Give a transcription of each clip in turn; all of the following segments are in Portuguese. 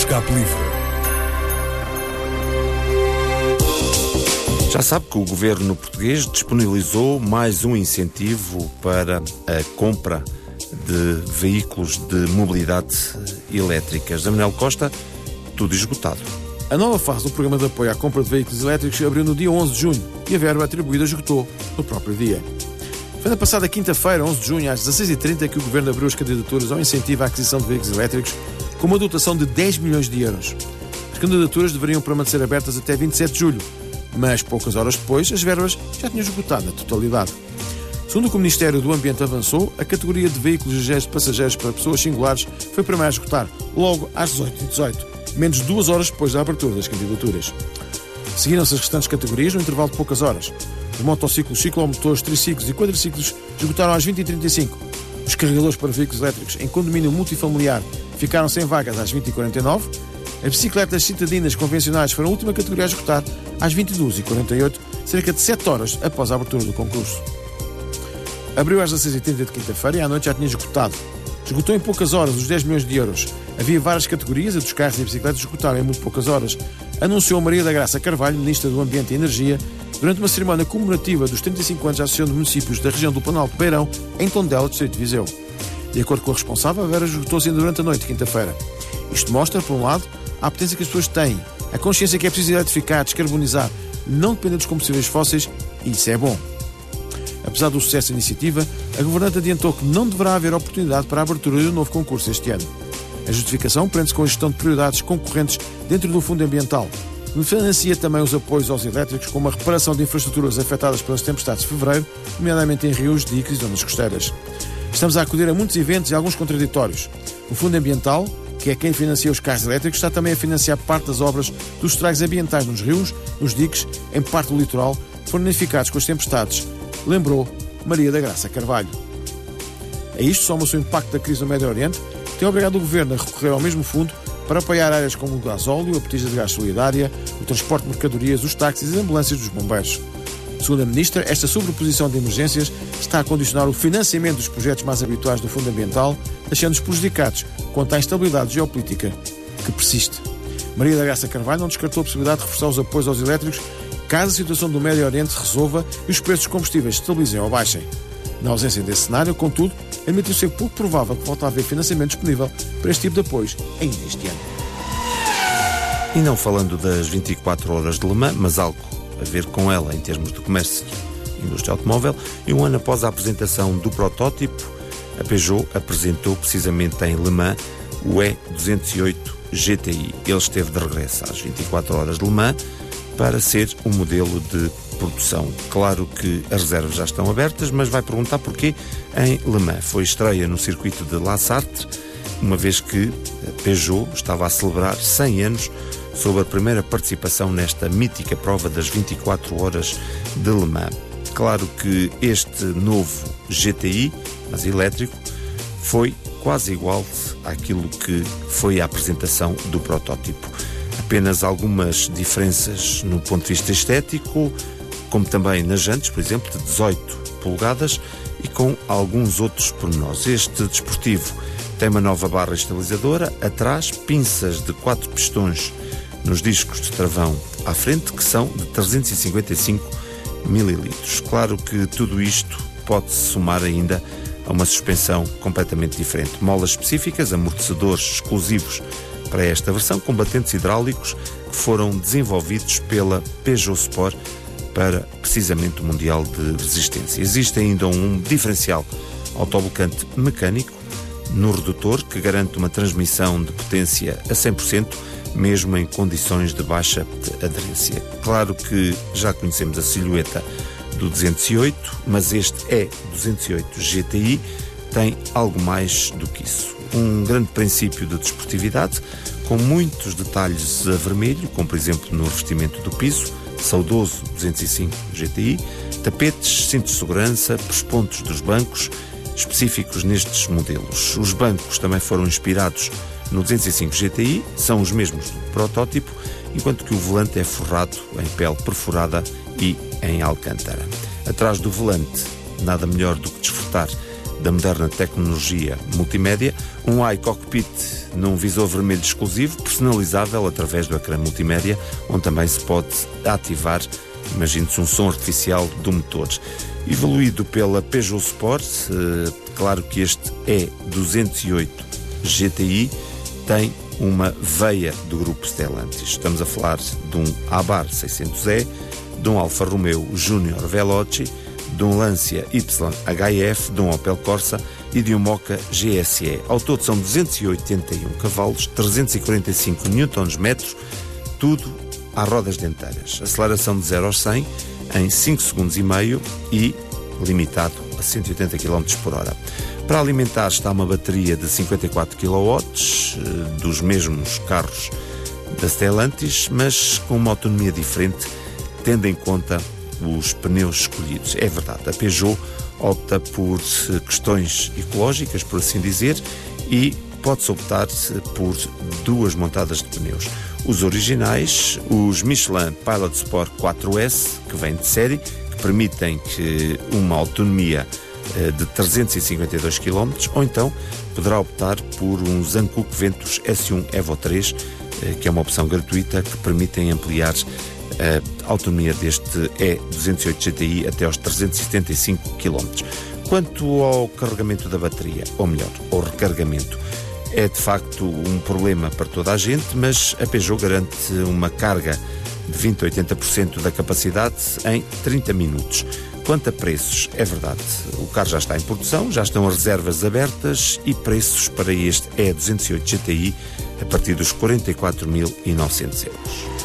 Escape Livre. Já sabe que o governo português disponibilizou mais um incentivo para a compra de veículos de mobilidade elétricas. Manuel Costa, tudo esgotado. A nova fase do programa de apoio à compra de veículos elétricos abriu no dia 11 de junho e a verba atribuída esgotou no próprio dia. Foi na passada quinta-feira, 11 de junho, às 16h30, que o Governo abriu as candidaturas ao incentivo à aquisição de veículos elétricos com uma dotação de 10 milhões de euros. As candidaturas deveriam permanecer abertas até 27 de julho, mas poucas horas depois as verbas já tinham esgotado na totalidade. Segundo o que o Ministério do Ambiente avançou, a categoria de veículos ligeiros de passageiros para pessoas singulares foi a primeira a esgotar, logo às 18h18, menos de 2 horas depois da abertura das candidaturas. Seguiram-se as restantes categorias no intervalo de poucas horas. Os motociclos, ciclomotores, triciclos e quadriciclos esgotaram às 20h35. Os carregadores para veículos elétricos em condomínio multifamiliar ficaram sem vagas às 20h49. As bicicletas citadinas convencionais foram a última categoria a esgotar às 22h48, cerca de 7 horas após a abertura do concurso. Abriu às 16h30 de quinta-feira e à noite já tinha esgotado. Esgotou em poucas horas os 10 milhões de euros. Havia várias categorias, a dos carros e bicicletas esgotaram em muito poucas horas. Anunciou Maria da Graça Carvalho, Ministra do Ambiente e Energia, durante uma cerimónia comemorativa dos 35 anos da Associação de Municípios da região do Planalto Beirão, em Tondela, distrito de Viseu. De acordo com a responsável, a verba esgotou-se ainda durante a noite de quinta-feira. Isto mostra, por um lado, a apetência que as pessoas têm, a consciência que é preciso eletrificar, descarbonizar, não depender dos combustíveis fósseis, e isso é bom. Apesar do sucesso da iniciativa, a governante adiantou que não deverá haver oportunidade para a abertura de um novo concurso este ano. A justificação prende-se com a gestão de prioridades concorrentes dentro do Fundo Ambiental, que financia também os apoios aos elétricos, como a reparação de infraestruturas afetadas pelas tempestades de fevereiro, nomeadamente em rios, diques e zonas costeiras. Estamos a acudir a muitos eventos e alguns contraditórios. O Fundo Ambiental, que é quem financia os carros elétricos, está também a financiar parte das obras dos estragos ambientais nos rios, nos diques, em parte do litoral, que foram danificados com as tempestades, lembrou Maria da Graça Carvalho. A isto soma-se o impacto da crise no Médio Oriente, que tem obrigado o Governo a recorrer ao mesmo fundo para apoiar áreas como o gasóleo, a botija de gás solidária, o transporte de mercadorias, os táxis e as ambulâncias dos bombeiros. Segundo a Ministra, esta sobreposição de emergências está a condicionar o financiamento dos projetos mais habituais do Fundo Ambiental, deixando-os prejudicados quanto à instabilidade geopolítica que persiste. Maria da Graça Carvalho não descartou a possibilidade de reforçar os apoios aos elétricos caso a situação do Médio Oriente se resolva e os preços dos combustíveis se estabilizem ou baixem. Na ausência desse cenário, contudo, admitiu ser pouco provável que volte a haver financiamento disponível para este tipo de apoios ainda este ano. E não falando das 24 horas de Le Mans, mas algo a ver com ela em termos de comércio e indústria automóvel, e um ano após a apresentação do protótipo, a Peugeot apresentou precisamente em Le Mans o E208 GTI. Ele esteve de regresso às 24 horas de Le Mans para ser um modelo de produção. Claro que as reservas já estão abertas, mas vai perguntar porquê em Le Mans. Foi estreia no circuito de La Sarthe, uma vez que a Peugeot estava a celebrar 100 anos sob a primeira participação nesta mítica prova das 24 horas de Le Mans. Claro que este novo GTI, mas elétrico, foi quase igual àquilo que foi a apresentação do protótipo. Apenas algumas diferenças no ponto de vista estético, como também nas jantes, por exemplo, de 18 polegadas e com alguns outros pormenores. Este desportivo tem uma nova barra estabilizadora, atrás pinças de 4 pistões nos discos de travão à frente, que são de 355 ml. Claro que tudo isto pode-se somar ainda a uma suspensão completamente diferente. Molas específicas, amortecedores exclusivos para esta versão, com batentes hidráulicos que foram desenvolvidos pela Peugeot Sport para precisamente o Mundial de Resistência. Existe ainda um diferencial autoblocante mecânico no redutor que garante uma transmissão de potência a 100%, mesmo em condições de baixa aderência. Claro que já conhecemos a silhueta do 208, mas este E208 GTI tem algo mais do que isso. Um grande princípio de desportividade, com muitos detalhes a vermelho, como por exemplo no revestimento do piso, saudoso 205 GTI, tapetes, cintos de segurança, pespontos dos bancos, específicos nestes modelos. Os bancos também foram inspirados no 205 GTI, são os mesmos do protótipo, enquanto que o volante é forrado em pele perfurada e em alcântara. Atrás do volante, nada melhor do que desfrutar da moderna tecnologia multimédia, um iCockpit num visor vermelho exclusivo, personalizável através do ecrã multimédia, onde também se pode ativar, imagine-se, um som artificial do motor. Evoluído pela Peugeot Sport, claro que este E208 GTI tem uma veia do grupo Stellantis. Estamos a falar de um Abarth 600E, de um Alfa Romeo Junior Veloce, de um Lancia YHF, de um Opel Corsa e de um Mocha GSE. Ao todo são 281 cavalos, 345 Nm, tudo a rodas dianteiras. Aceleração de 0 a 100 em 5 segundos e meio e limitado a 180 km por hora. Para alimentar está uma bateria de 54 kW, dos mesmos carros da Stellantis, mas com uma autonomia diferente, tendo em conta os pneus escolhidos. É verdade, a Peugeot opta por questões ecológicas, por assim dizer, e pode-se optar por duas montadas de pneus. Os originais, os Michelin Pilot Sport 4S, que vêm de série, que permitem uma autonomia de 352 km, ou então poderá optar por um Zankuk Ventus S1 Evo 3, que é uma opção gratuita que permitem ampliar a autonomia deste E208 GTI até aos 375 km. Quanto ao carregamento da bateria, ou melhor, ao recarregamento, é de facto um problema para toda a gente, mas a Peugeot garante uma carga de 20 a 80% da capacidade em 30 minutos. Quanto a preços, é verdade, o carro já está em produção, já estão as reservas abertas e preços para este E208 GTI a partir dos 44.900 euros.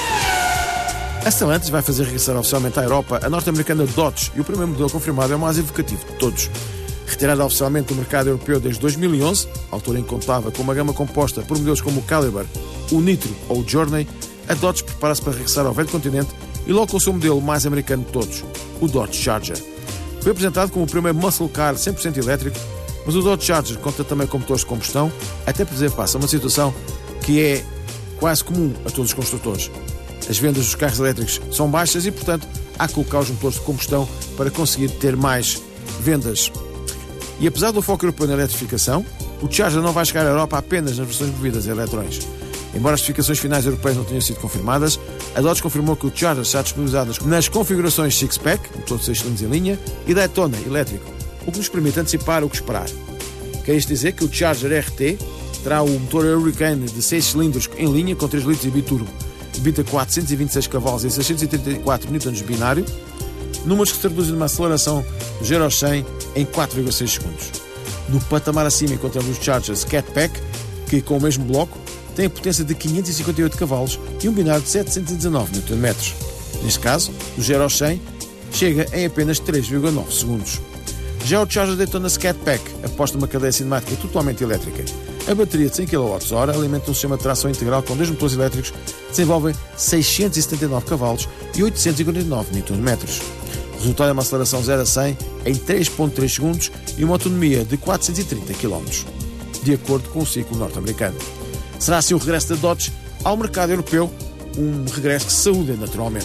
A Stellantis vai fazer regressar oficialmente à Europa a norte-americana Dodge, e o primeiro modelo confirmado é o mais evocativo de todos. Retirada oficialmente do mercado europeu desde 2011, a altura em que contava com uma gama composta por modelos como o Caliber, o Nitro ou o Journey, a Dodge prepara-se para regressar ao velho continente e logo com o seu modelo mais americano de todos, o Dodge Charger. Foi apresentado como o primeiro muscle car 100% elétrico, mas o Dodge Charger conta também com motores de combustão, até por dizer passa uma situação que é quase comum a todos os construtores. As vendas dos carros elétricos são baixas e, portanto, há que colocar os motores de combustão para conseguir ter mais vendas. E apesar do foco europeu na eletrificação, o Charger não vai chegar à Europa apenas nas versões movidas a eletrões. Embora as especificações finais europeias não tenham sido confirmadas, a Dodge confirmou que o Charger está disponibilizado nas configurações Six-Pack, motor de 6 cilindros em linha, e Daytona elétrico, o que nos permite antecipar o que esperar. Quer isto dizer que o Charger RT terá o motor Hurricane de 6 cilindros em linha com 3 litros e biturbo, debita 426 cavalos e 634 Nm binário, números que se traduzem numa aceleração do 0 ao 100 em 4,6 segundos. No patamar acima encontramos os Chargers Cat Pack, que com o mesmo bloco tem a potência de 558 cavalos e um binário de 719 Nm. Neste caso, do 0 ao 100 chega em apenas 3,9 segundos. Já o Charger Daytona Cat Pack aposta numa cadeia cinemática totalmente elétrica. A bateria de 100 kWh alimenta um sistema de tração integral com 2 motores elétricos que desenvolvem 679 cavalos e 849 Nm. O resultado é uma aceleração 0 a 100 em 3,3 segundos e uma autonomia de 430 km, de acordo com o ciclo norte-americano. Será assim o regresso da Dodge ao mercado europeu, um regresso que saúde naturalmente.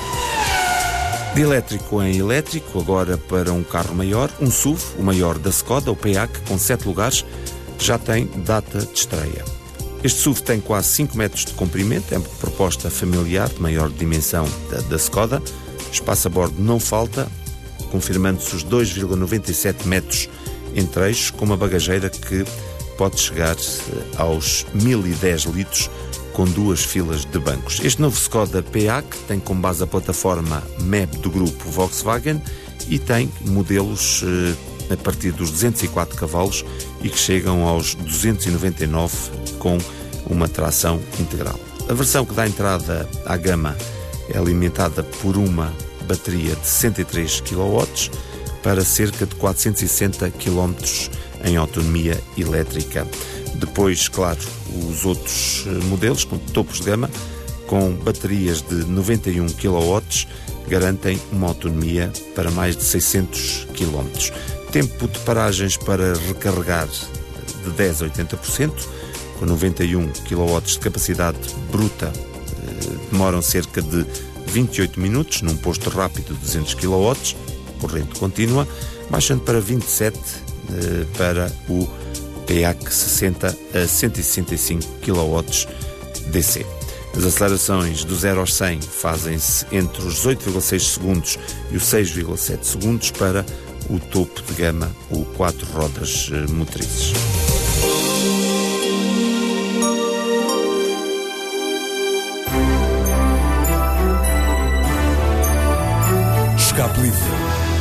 De elétrico em elétrico, agora para um carro maior, um SUV, o maior da Skoda, o PEAC, com 7 lugares, já tem data de estreia. Este SUV tem quase 5 metros de comprimento, é uma proposta familiar de maior dimensão da Skoda. Espaço a bordo não falta, confirmando-se os 2,97 metros entre eixos, com uma bagageira que pode chegar aos 1010 litros, com 2 filas de bancos. Este novo Skoda PEAC tem como base a plataforma MEB do grupo Volkswagen e tem modelos a partir dos 204 cavalos e que chegam aos 299 com uma tração integral. A versão que dá entrada à gama é alimentada por uma bateria de 63 kW para cerca de 460 km em autonomia elétrica. Depois, claro, os outros modelos com topos de gama com baterias de 91 kW garantem uma autonomia para mais de 600 km. Tempo de paragens para recarregar de 10 a 80%, com 91 kW de capacidade bruta, demoram cerca de 28 minutos num posto rápido de 200 kW, corrente contínua, baixando para 27 para o PEAC 60 a 165 kW DC. As acelerações do 0 aos 100 fazem-se entre os 8,6 segundos e os 6,7 segundos para o topo de gama, o 4 rodas motrizes. Escape Livre.